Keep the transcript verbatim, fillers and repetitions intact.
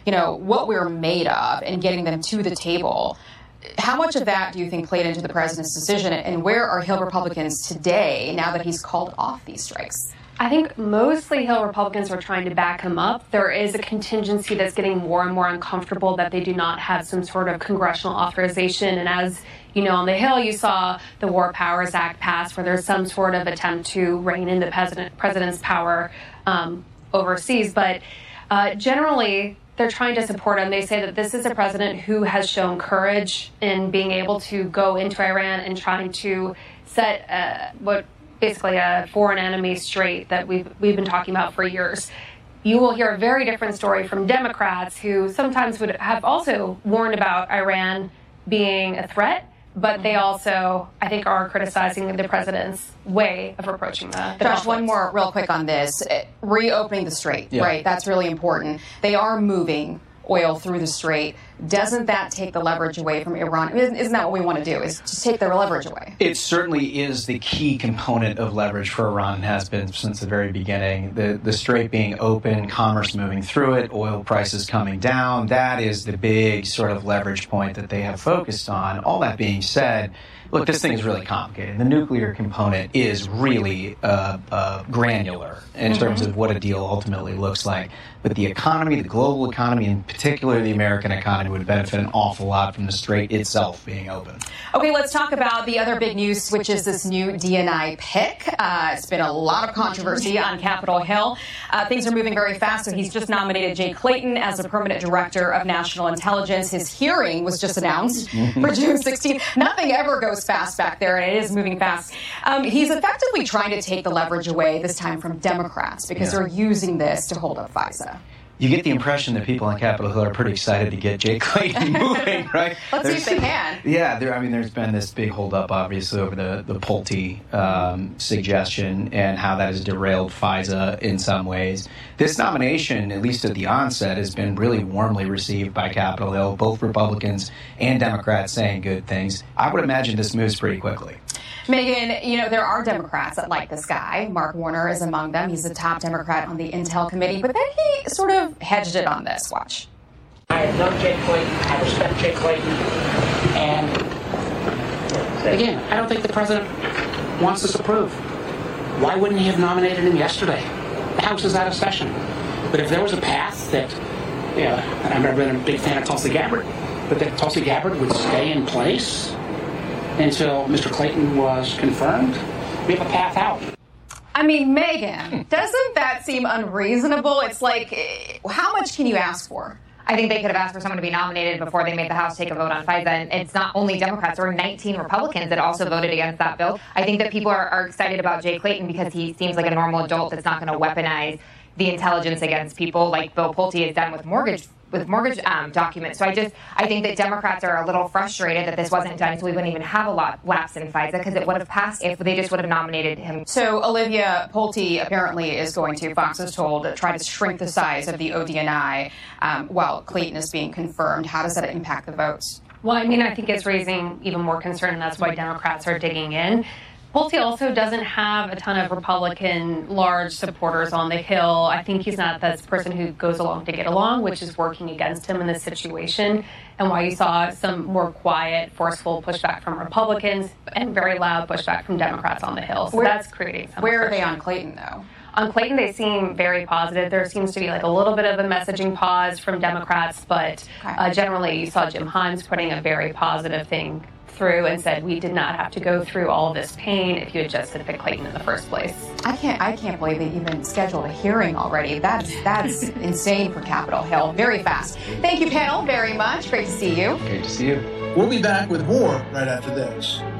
you know, what we're made of and getting them to the table. How much of that do you think played into the president's decision, and where are Hill Republicans today now that he's called off these strikes? I think mostly Hill Republicans are trying to back him up. There is a contingency that's getting more and more uncomfortable that they do not have some sort of congressional authorization. And as you know, on the Hill, you saw the War Powers Act pass, where there's some sort of attempt to rein in the president, president's power um, overseas. But uh, generally, they're trying to support him. They say that this is a president who has shown courage in being able to go into Iran and trying to set uh, what basically a foreign enemy straight that we've we've been talking about for years. You will hear a very different story from Democrats who sometimes would have also warned about Iran being a threat, but they also, I think, are criticizing the president's way of approaching the, the Josh, conflict. one more real quick on this. Reopening the strait, yeah. right? That's really important. They are moving oil through the strait. Doesn't that take the leverage away from Iran? Isn't that what we want to do, is just take the leverage away? It certainly is the key component of leverage for Iran, and has been since the very beginning. The, the strait being open, commerce moving through it, oil prices coming down, that is the big sort of leverage point that they have focused on. All that being said, look, this thing is really complicated. The nuclear component is really uh, uh, granular in mm-hmm. terms of what a deal ultimately looks like. But the economy, the global economy, in particular the American economy, would benefit an awful lot from the strait itself being open. Okay, let's talk about the other big news, which is this new D N I pick. Uh, it's been a lot of controversy on Capitol Hill. Uh, things are moving very fast, so he's just nominated Jay Clayton as the permanent director of national intelligence. His hearing was just announced for June sixteenth. Nothing ever goes fast back there, and it is moving fast. Um, he's effectively trying to take the leverage away, this time from Democrats, because yeah. they're using this to hold up FISA. You get the impression that people on Capitol Hill are pretty excited to get Jay Clayton moving, right? Let's there's, see if they can. Yeah, there, I mean, there's been this big holdup, obviously, over the, the Pulte um, suggestion and how that has derailed FISA in some ways. This nomination, at least at the onset, has been really warmly received by Capitol Hill, both Republicans and Democrats saying good things. I would imagine this moves pretty quickly. Megan, you know, there are Democrats that like this guy. Mark Warner is among them. He's the top Democrat on the Intel Committee. But then he sort of hedged it on this. Watch. I have known Jay Clayton. I respect Jay Clayton. And again, I don't think the president wants this approved. Why wouldn't he have nominated him yesterday? The House is out of session. But if there was a path that, yeah, and I've never been a big fan of Tulsi Gabbard, but that Tulsi Gabbard would stay in place until Mister Clayton was confirmed, we have a path out. I mean, Megan, doesn't that seem unreasonable? It's like, how much can you ask for? I think they could have asked for someone to be nominated before they made the House take a vote on FISA. And it's not only Democrats. There were nineteen Republicans that also voted against that bill. I think that people are, are excited about Jay Clayton because he seems like a normal adult that's not going to weaponize the intelligence against people like Bill Pulte has done with mortgage with mortgage um, documents. So I just, I think that Democrats are a little frustrated that this wasn't done, so we wouldn't even have a lot lapse in FISA, because it would have passed if they just would have nominated him. So Olivia, Pulte apparently is going to, Fox is told, try to shrink the size of the O D N I um, while Clayton is being confirmed. How does that impact the votes? Well, I mean, I think it's raising even more concern, and that's why Democrats are digging in. Pulte also doesn't have a ton of Republican large supporters on the Hill. I think he's not this person who goes along to get along, which is working against him in this situation, and why you saw some more quiet, forceful pushback from Republicans and very loud pushback from Democrats on the Hill. So where, that's creating some Where are they on Clayton, though? On Clayton, they seem very positive. There seems to be like a little bit of a messaging pause from Democrats, but uh, generally you saw Jim Himes putting a very positive thing through and said we did not have to go through all of this pain if you had just picked Clayton in the first place. I can't I can't believe they even scheduled a hearing already. That's that's insane for Capitol Hill. Very fast. Thank you, panel, very much. Great to see you. Great to see you. We'll be back with more right after this.